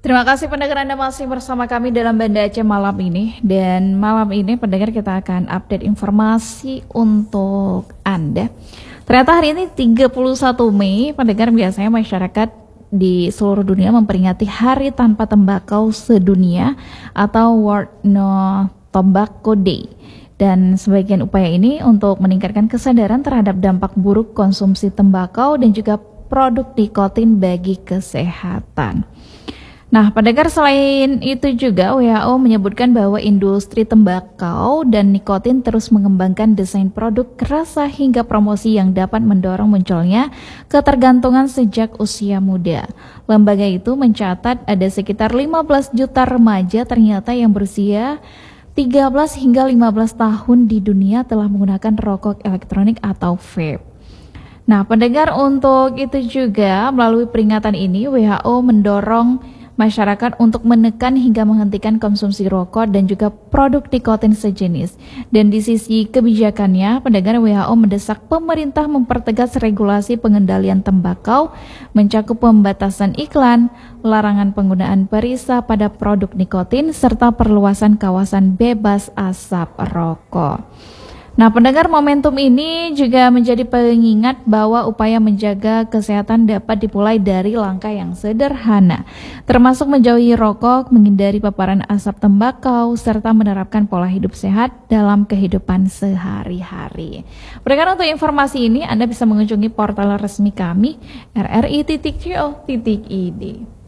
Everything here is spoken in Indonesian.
Terima kasih pendengar Anda masih bersama kami dalam Banda Aceh malam ini. Dan malam ini pendengar kita akan update informasi untuk Anda. Ternyata hari ini 31 Mei, pendengar biasanya masyarakat di seluruh dunia memperingati Hari Tanpa Tembakau Sedunia atau World No Tobacco Day. Dan sebagian upaya ini untuk meningkatkan kesadaran terhadap dampak buruk konsumsi tembakau dan juga produk nikotin bagi kesehatan. Nah, pendengar, selain itu juga WHO menyebutkan bahwa industri tembakau dan nikotin terus mengembangkan desain produk rasa hingga promosi yang dapat mendorong munculnya ketergantungan sejak usia muda. Lembaga itu mencatat ada sekitar 15 juta remaja ternyata yang berusia 13 hingga 15 tahun di dunia telah menggunakan rokok elektronik atau vape. Nah, pendengar, untuk itu juga melalui peringatan ini WHO mendorong masyarakat untuk menekan hingga menghentikan konsumsi rokok dan juga produk nikotin sejenis. Dan di sisi kebijakannya, pendengar, WHO mendesak pemerintah mempertegas regulasi pengendalian tembakau, mencakup pembatasan iklan, larangan penggunaan perisa pada produk nikotin, serta perluasan kawasan bebas asap rokok. Nah, pendengar, momentum ini juga menjadi pengingat bahwa upaya menjaga kesehatan dapat dimulai dari langkah yang sederhana, termasuk menjauhi rokok, menghindari paparan asap tembakau, serta menerapkan pola hidup sehat dalam kehidupan sehari-hari. Pendengar, untuk informasi ini Anda bisa mengunjungi portal resmi kami rri.co.id.